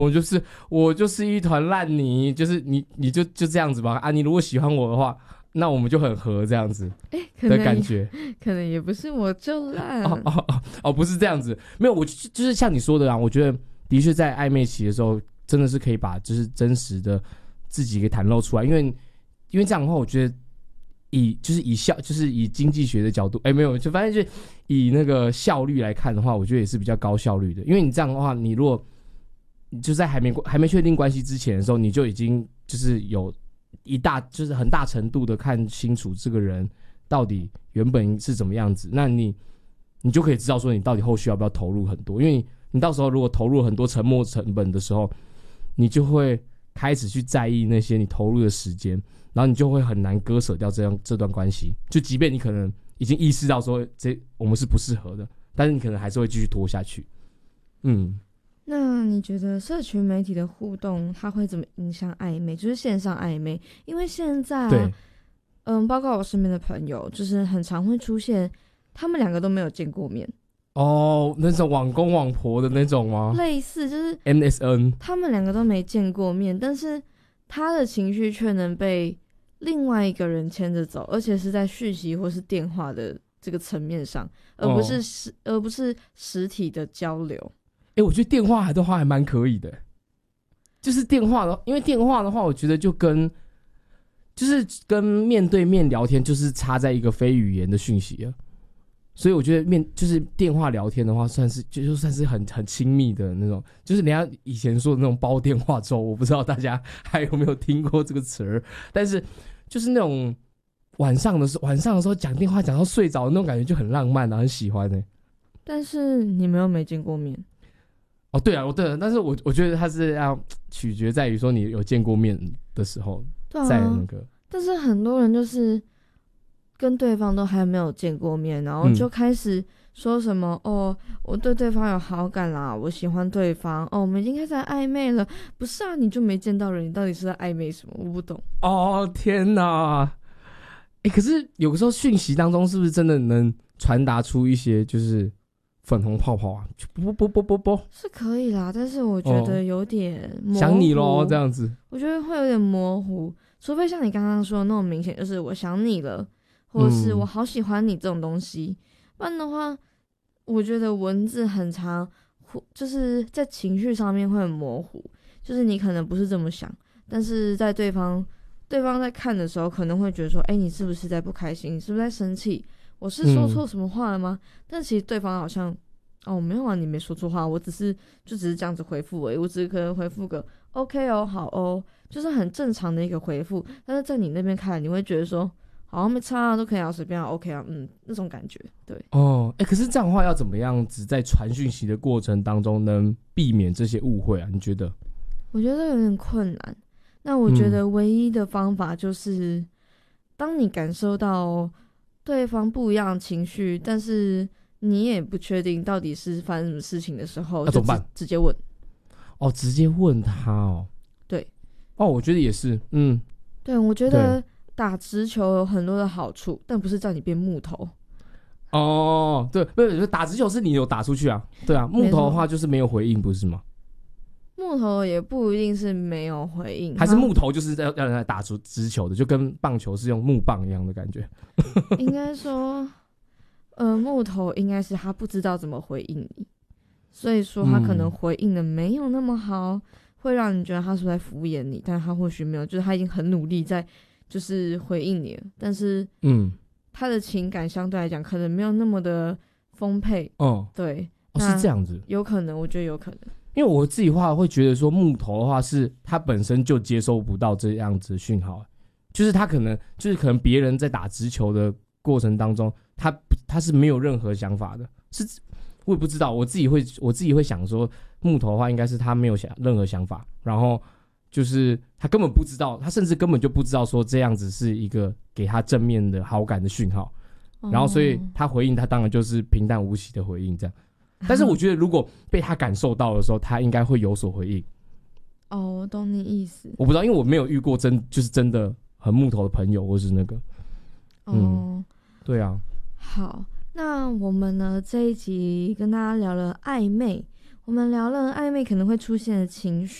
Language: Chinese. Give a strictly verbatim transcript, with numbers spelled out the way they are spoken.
我就是我就是一团烂泥，就是你你就就这样子吧啊！你如果喜欢我的话，那我们就很合这样子的感觉。 可能也不是我就烂哦哦哦哦，不是这样子，没有我就就是像你说的啊，我觉得的确在暧昧期的时候，真的是可以把就是真实的自己给袒露出来，因为因为这样的话，我觉得以就是以效就是以经济学的角度，哎没有，就反正就以那个效率来看的话，我觉得也是比较高效率的，因为你这样的话，你如果就在还没还没确定关系之前的时候，你就已经就是有一大就是很大程度的看清楚这个人到底原本是怎么样子，那你你就可以知道说你到底后续要不要投入很多，因为 你, 你到时候如果投入很多沉没成本的时候，你就会开始去在意那些你投入的时间，然后你就会很难割舍掉这样这段关系，就即便你可能已经意识到说这我们是不适合的，但是你可能还是会继续拖下去。嗯。 那你觉得社群媒体的互动它会怎么影响暧昧，就是线上暧昧？因为现在啊，嗯，包括我身边的朋友，就是很常会出现他们两个都没有见过面哦，那种网公网婆的那种吗？ 类似就是 M S N， 他们两个都没见过面，但是他的情绪却能被另外一个人牵着走，而且是在讯息或是电话的这个层面上，而不是实、哦、而不是实体的交流。 欸，我觉得电话的话还蛮可以的，就是电话的，因为电话的话，我觉得就跟就是跟面对面聊天，就是差在一个非语言的讯息了。所以我觉得面就是电话聊天的话，算是就就算是很很亲密的那种，就是人家以前说的那种煲电话粥，我不知道大家还有没有听过这个词儿，但是就是那种晚上的时候晚上的时候讲电话讲到睡着的那种感觉就很浪漫啊，很喜欢欸。 但是你们又没见过面。 哦，对啊，对啊，但是我我觉得它是要取决在于说你有见过面的时候， 对啊， 在那个。 但是很多人就是跟对方都还没有见过面，然后就开始说什么、嗯、哦，我对对方有好感啦，我喜欢对方，哦，我们已经开始在暧昧了。不是啊，你就没见到人，你到底是在暧昧什么？我不懂。 哦，天哪！哎，可是有的时候讯息当中是不是真的能传达出一些就是粉红泡泡啊？啵啵啵啵啵，是可以啦，但是我觉得有点模糊、哦、 想你咯这样子， 我觉得会有点模糊，除非像你刚刚说的那种明显，就是我想你了，或者是我好喜欢你这种东西。不然的话，我觉得文字很常，就是在情绪上面会很模糊，就是你可能不是这么想，但是在对方对方在看的时候，可能会觉得说，哎、欸，你是不是在不开心？你是不是在生气？我是说错什么话了吗？嗯、但其实对方好像，哦，没有啊，你没说错话，我只是就只是这样子回复而已，我只是可能回复个 OK 哦，好哦，就是很正常的一个回复。但是在你那边看，你会觉得说，好像没差啊，都可以啊，随便啊 ，OK 啊，嗯，那种感觉，对。 哦，哎、欸，可是这样的话要怎么样子在传讯息的过程当中能避免这些误会啊？你觉得？ 我觉得有点困难。那我觉得唯一的方法就是，嗯、当你感受到对方不一样的情绪，但是你也不确定到底是发生什么事情的时候， 那怎么办？ 直接问。 哦，直接问他哦。 对。 哦，我觉得也是，嗯。 对，我觉得打直球有很多的好处，但不是叫你变木头。 哦，对，不是打直球是你有打出去啊，对啊，木头的话就是没有回应，不是吗？ 木头也不一定是没有回应， 还是木头就是要让人来打出直球的，就跟棒球是用木棒一样的感觉。 应该说，呃，木头应该是他不知道怎么回应你，所以说他可能回应的没有那么好，嗯、会让你觉得他是在敷衍你，但他或许没有，就是他已经很努力在就是回应你了，但是嗯，他的情感相对来讲可能没有那么的丰沛。哦，对， 哦，是这样子， 有可能，我觉得有可能。 因为我自己的话会觉得说木头的话是他本身就接收不到这样子的讯号，就是他可能就是可能别人在打直球的过程当中，他他是没有任何想法的，是我也不知道，我自己会我自己会想说木头的话应该是他没有想任何想法，然后就是他根本不知道，他甚至根本就不知道说这样子是一个给他正面的好感的讯号，然后所以他回应他当然就是平淡无奇的回应这样。但是我觉得，如果被他感受到的时候，他应该会有所回应。 哦，我懂你意思。 我不知道，因为我没有遇过真就是真的很木头的朋友，或是那个。 哦、嗯， 对啊。 好，那我们呢这一集跟大家聊了暧昧， 我们聊了暧昧可能会出现的情绪。